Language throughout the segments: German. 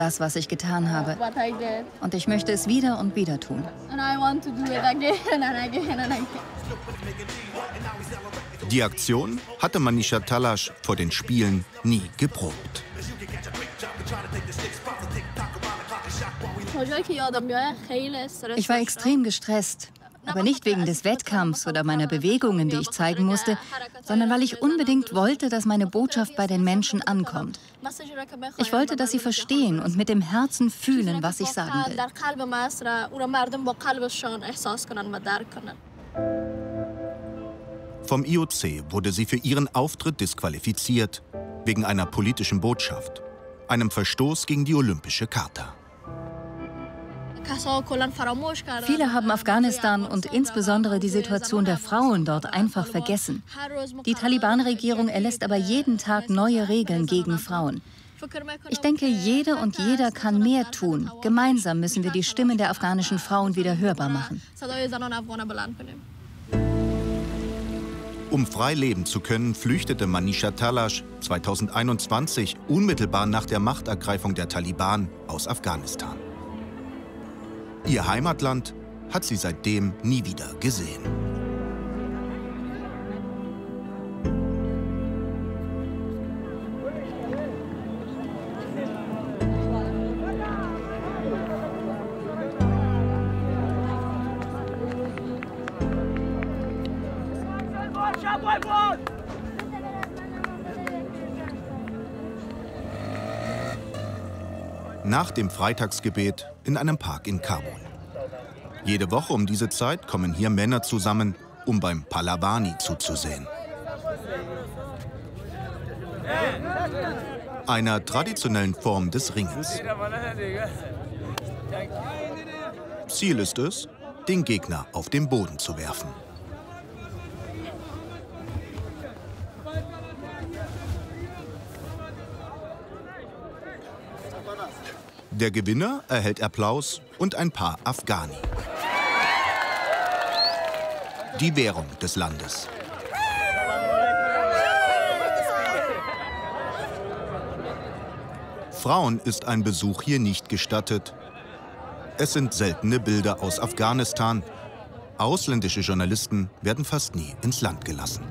das, was ich getan habe. Und ich möchte es wieder und wieder tun. Die Aktion hatte Manisha Talash vor den Spielen nie geprobt. Ich war extrem gestresst. Aber nicht wegen des Wettkampfs oder meiner Bewegungen, die ich zeigen musste, sondern weil ich unbedingt wollte, dass meine Botschaft bei den Menschen ankommt. Ich wollte, dass sie verstehen und mit dem Herzen fühlen, was ich sagen will. Vom IOC wurde sie für ihren Auftritt disqualifiziert, wegen einer politischen Botschaft, einem Verstoß gegen die Olympische Charta. Viele haben Afghanistan und insbesondere die Situation der Frauen dort einfach vergessen. Die Taliban-Regierung erlässt aber jeden Tag neue Regeln gegen Frauen. Ich denke, jede und jeder kann mehr tun. Gemeinsam müssen wir die Stimmen der afghanischen Frauen wieder hörbar machen. Um frei leben zu können, flüchtete Manisha Talash 2021 unmittelbar nach der Machtergreifung der Taliban aus Afghanistan. Ihr Heimatland hat sie seitdem nie wieder gesehen. Nach dem Freitagsgebet in einem Park in Kabul. Jede Woche um diese Zeit kommen hier Männer zusammen, um beim Pahlawani zuzusehen. Einer traditionellen Form des Ringens. Ziel ist es, den Gegner auf den Boden zu werfen. Der Gewinner erhält Applaus und ein paar Afghani. Die Währung des Landes. Frauen ist ein Besuch hier nicht gestattet. Es sind seltene Bilder aus Afghanistan. Ausländische Journalisten werden fast nie ins Land gelassen.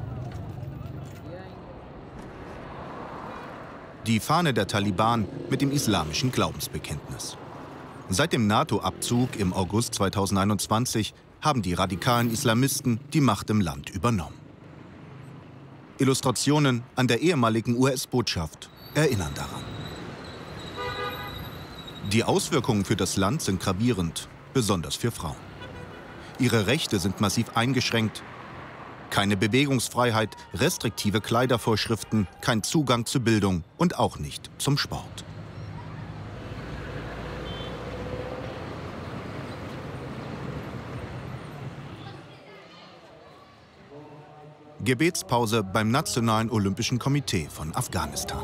Die Fahne der Taliban mit dem islamischen Glaubensbekenntnis. Seit dem NATO-Abzug im August 2021 haben die radikalen Islamisten die Macht im Land übernommen. Illustrationen an der ehemaligen US-Botschaft erinnern daran. Die Auswirkungen für das Land sind gravierend, besonders für Frauen. Ihre Rechte sind massiv eingeschränkt. Keine Bewegungsfreiheit, restriktive Kleidervorschriften, kein Zugang zu Bildung und auch nicht zum Sport. Gebetspause beim Nationalen Olympischen Komitee von Afghanistan.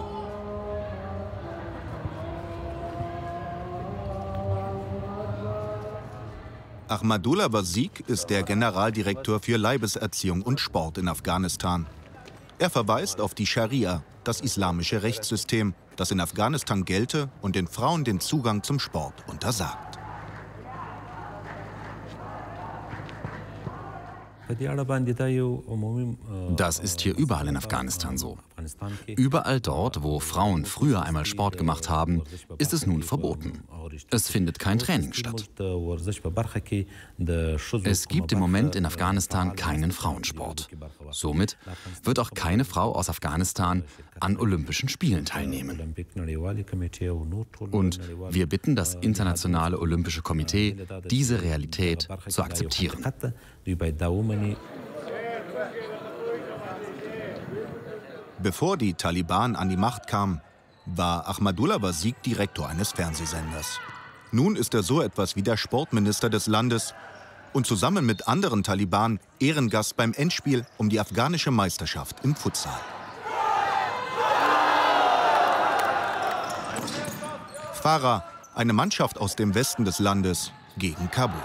Ahmadullah Wazik ist der Generaldirektor für Leibeserziehung und Sport in Afghanistan. Er verweist auf die Scharia, das islamische Rechtssystem, das in Afghanistan gelte und den Frauen den Zugang zum Sport untersagt. Das ist hier überall in Afghanistan so. Überall dort, wo Frauen früher einmal Sport gemacht haben, ist es nun verboten. Es findet kein Training statt. Es gibt im Moment in Afghanistan keinen Frauensport. Somit wird auch keine Frau aus Afghanistan an Olympischen Spielen teilnehmen. Und wir bitten das Internationale Olympische Komitee, diese Realität zu akzeptieren. Bevor die Taliban an die Macht kamen, war Ahmadullah Wazik Direktor eines Fernsehsenders. Nun ist er so etwas wie der Sportminister des Landes und zusammen mit anderen Taliban Ehrengast beim Endspiel um die afghanische Meisterschaft im Futsal. Farah, eine Mannschaft aus dem Westen des Landes, gegen Kabul.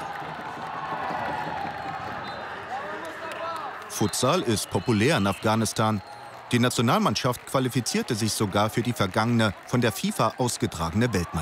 Futsal ist populär in Afghanistan. Die Nationalmannschaft qualifizierte sich sogar für die vergangene, von der FIFA ausgetragene Weltmeisterschaft.